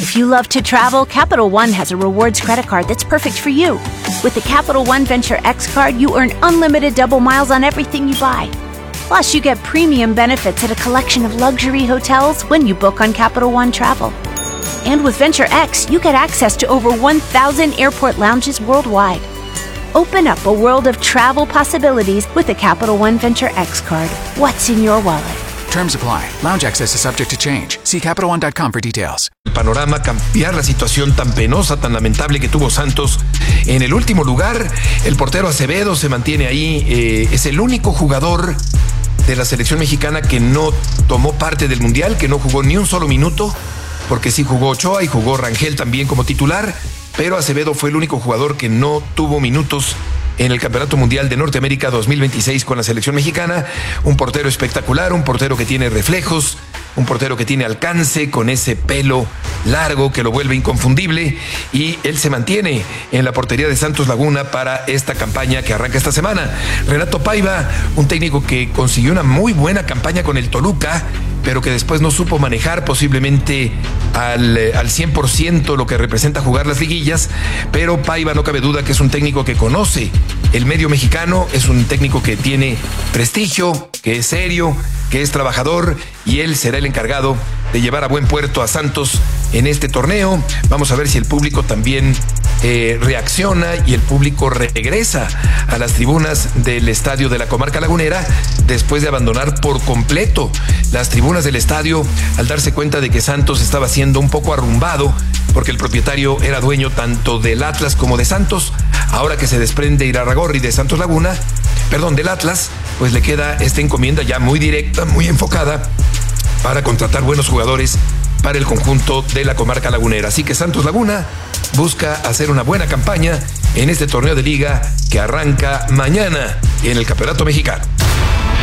If you love to travel, Capital One has a rewards credit card that's perfect for you. With the Capital One Venture X card, you earn unlimited double miles on everything you buy. Plus, you get premium benefits at a collection of luxury hotels when you book on Capital One Travel. And with Venture X, you get access to over 1,000 airport lounges worldwide. Open up a world of travel possibilities with the Capital One Venture X card. What's in your wallet? Terms apply. Lounge access is subject to change. See CapitalOne.com for details. El panorama, cambiar la situación tan penosa, tan lamentable que tuvo Santos en el último lugar. El portero Acevedo se mantiene ahí. Es el único jugador de la selección mexicana que no tomó parte del Mundial, que no jugó ni un solo minuto, porque sí jugó Ochoa y jugó Rangel también como titular, pero Acevedo fue el único jugador que no tuvo minutos en el Campeonato Mundial de Norteamérica 2026 con la selección mexicana. Un portero espectacular, un portero que tiene reflejos, un portero que tiene alcance, con ese pelo largo que lo vuelve inconfundible, y él se mantiene en la portería de Santos Laguna para esta campaña que arranca esta semana. Renato Paiva, un técnico que consiguió una muy buena campaña con el Toluca, pero que después no supo manejar posiblemente al 100% lo que representa jugar las liguillas. Pero Paiva, no cabe duda que es un técnico que conoce el medio mexicano, es un técnico que tiene prestigio, que es serio, que es trabajador, y él será el encargado de llevar a buen puerto a Santos en este torneo. Vamos a ver si el público también reacciona y el público regresa a las tribunas del estadio de la Comarca Lagunera después de abandonar por completo las tribunas del estadio al darse cuenta de que Santos estaba siendo un poco arrumbado, porque el propietario era dueño tanto del Atlas como de Santos. Ahora que se desprende Irarrágorri de Santos Laguna, del Atlas, pues le queda esta encomienda ya muy directa, muy enfocada para contratar buenos jugadores para el conjunto de la Comarca Lagunera. Así que Santos Laguna busca hacer una buena campaña en este torneo de liga que arranca mañana en el Campeonato Mexicano.